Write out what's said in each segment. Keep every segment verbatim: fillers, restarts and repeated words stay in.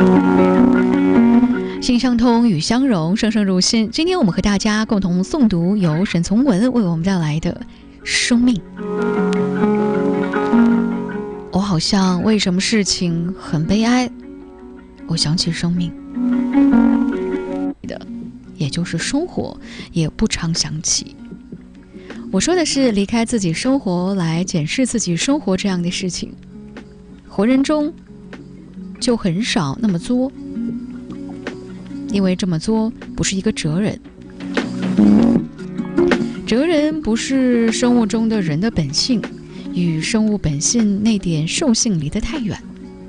心相通，语相融，声声入心。今天我们和大家共同诵读由沈从文为我们带来的生命。我好像为什么事情很悲哀，我想起生命的，也就是生活，也不常想起。我说的是离开自己生活来检视自己生活这样的事情。活人中就很少那么作，因为这么作不是一个哲人。哲人不是生物中的人的本性，与生物本性那点兽性离得太远。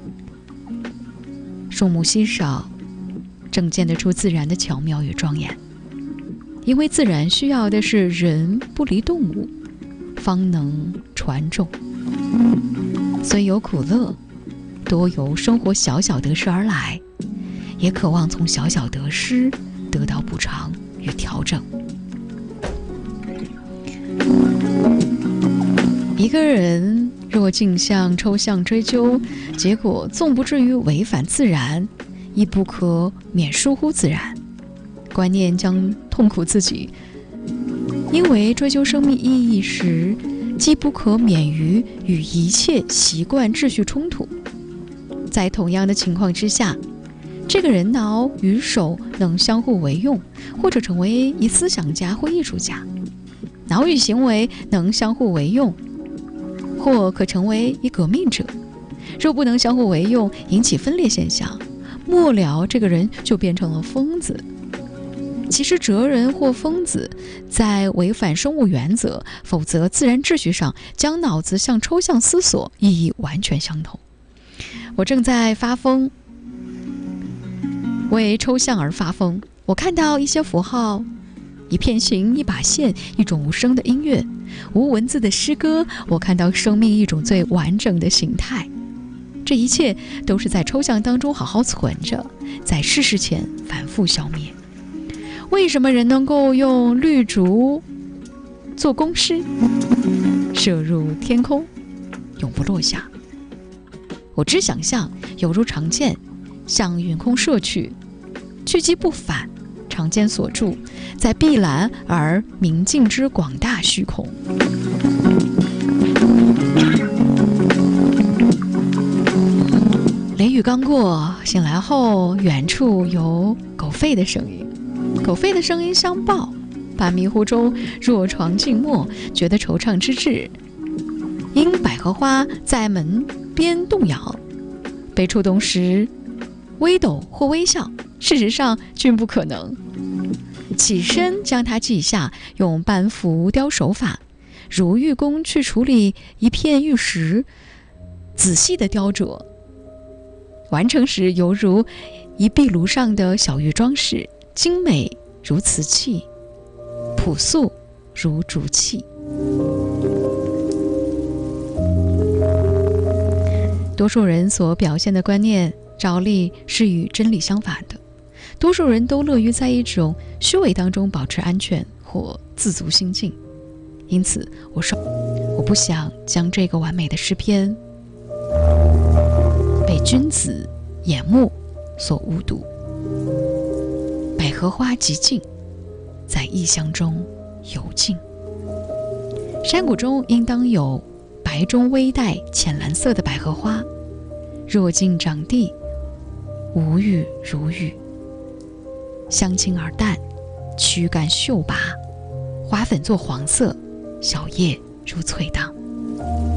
树木稀少，正见得出自然的巧妙与庄严。因为自然需要的是人不离动物，方能传种。虽有苦乐，多由生活小小得失而来，也渴望从小小得失得到补偿与调整。一个人若径向抽象追究，结果纵不至于违反自然，亦不可免疏忽自然。观念将痛苦自己，因为追究生命意义时，既不可免于与一切习惯秩序冲突。在同样的情况之下，这个人脑与手能相互为用，或者成为一思想家或艺术家；脑与行为能相互为用，或可成为一革命者。若不能相互为用，引起分裂现象，末了这个人就变成了疯子。其实哲人或疯子在违反生物原则，否则自然秩序上将脑子向抽象思索意义完全相同。我正在发疯，为抽象而发疯。我看到一些符号，一片形，一把线，一种无声的音乐，无文字的诗歌。我看到生命一种最完整的形态。这一切都是在抽象当中好好存着，在逝世前反复消灭。为什么人能够用绿竹做公诗，射入天空，永不落下？我只想象有如长箭向云空射去，去机不返，长箭所住，在碧蓝而明净之广大虚空。雷雨刚过，醒来后远处有狗吠的声音，狗吠的声音相报，把迷糊中若床静默，觉得惆怅之至。因百合花在门边动摇，被触动时微抖或微笑，事实上均不可能。起身将它记下，用半浮雕手法，如玉工去处理一片玉石，仔细的雕琢，完成时犹如一壁炉上的小玉装饰，精美如瓷器，朴素如竹器。多数人所表现的观念照例是与真理相反的，多数人都乐于在一种虚伪当中保持安全或自足心境。因此我说，我不想将这个完美的诗篇被君子眼目所误读。百合花极静，在异象中游径。山谷中应当有白中微带浅蓝色的百合花，若径长地，无玉如玉，香清而淡，躯干秀拔，花粉作黄色，小叶如翠荡。